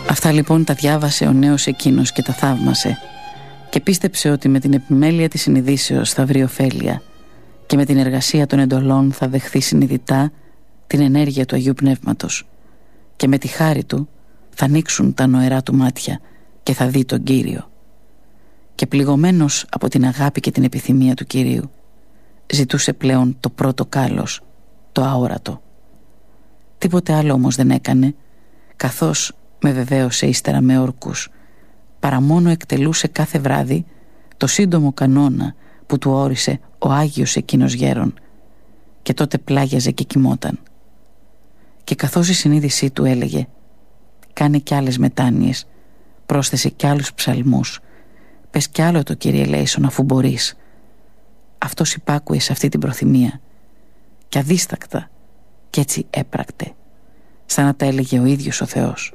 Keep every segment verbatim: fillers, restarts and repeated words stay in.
Αυτά λοιπόν τα διάβασε ο νέος εκείνος και τα θαύμασε και πίστεψε ότι με την επιμέλεια της συνειδήσεως θα βρει ωφέλεια και με την εργασία των εντολών θα δεχθεί συνειδητά την ενέργεια του Αγίου Πνεύματος και με τη χάρη του θα ανοίξουν τα νοερά του μάτια και θα δει τον Κύριο. Και πληγωμένος από την αγάπη και την επιθυμία του Κυρίου ζητούσε πλέον το πρώτο κάλος, το αόρατο. Τίποτε άλλο όμως δεν έκανε, καθώς με βεβαίωσε ύστερα με όρκους, παρά μόνο εκτελούσε κάθε βράδυ το σύντομο κανόνα που του όρισε ο Άγιος εκείνος γέρον, και τότε πλάγιαζε και κοιμόταν. Και καθώς η συνείδησή του έλεγε «Κάνε κι άλλες μετάνοιες, πρόσθεσε κι άλλους ψαλμούς, πες κι άλλο το Κύριε Λέησον αφού μπορείς», αυτός υπάκουε σε αυτή την προθυμία και αδίστακτα, κι έτσι έπρακτε, σαν να τα έλεγε ο ίδιος ο Θεός.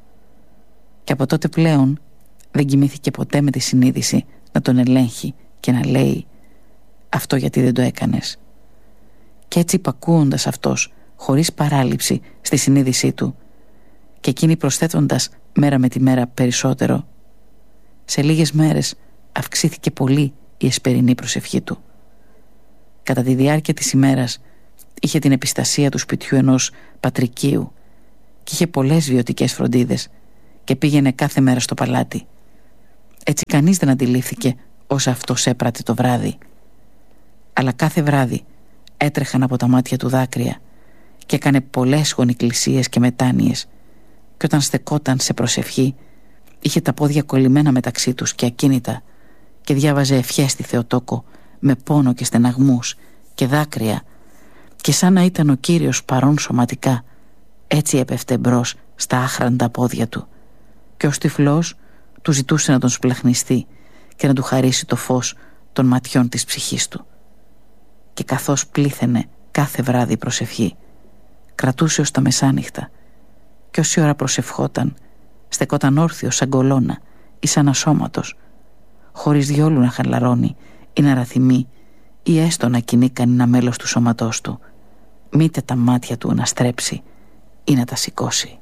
Και από τότε πλέον δεν κοιμήθηκε ποτέ με τη συνείδηση να τον ελέγχει και να λέει «Αυτό γιατί δεν το έκανες». Και έτσι υπακούοντας αυτός χωρίς παράληψη στη συνείδησή του και εκείνη προσθέτοντας μέρα με τη μέρα περισσότερο, σε λίγες μέρες αυξήθηκε πολύ η εσπερινή προσευχή του. Κατά τη διάρκεια της ημέρας είχε την επιστασία του σπιτιού ενός πατρικίου και είχε πολλές βιωτικές φροντίδες και πήγαινε κάθε μέρα στο παλάτι. Έτσι κανείς δεν αντιλήφθηκε όσα αυτός έπρατε το βράδυ. Αλλά κάθε βράδυ έτρεχαν από τα μάτια του δάκρυα και έκανε πολλές γονικλησίες και μετάνοιες, και όταν στεκόταν σε προσευχή είχε τα πόδια κολλημένα μεταξύ τους και ακίνητα και διάβαζε ευχές στη Θεοτόκο με πόνο και στεναγμούς και δάκρυα, και σαν να ήταν ο Κύριος παρόν σωματικά, έτσι έπεφτε μπρος στα άχραντα πόδια του, και ως τυφλός του ζητούσε να τον σπλαχνιστεί και να του χαρίσει το φως των ματιών της ψυχής του. Και καθώς πλήθαινε κάθε βράδυ προσευχή, κρατούσε ως τα μεσάνυχτα, και όση ώρα προσευχόταν στεκόταν όρθιος σαν κολόνα ή σαν ασώματος, χωρίς διόλου να χαλαρώνει ή να ραθυμεί ή έστω να κινεί κανένα μέλος του σώματός του, μήτε τα μάτια του να στρέψει ή να τα σηκώσει.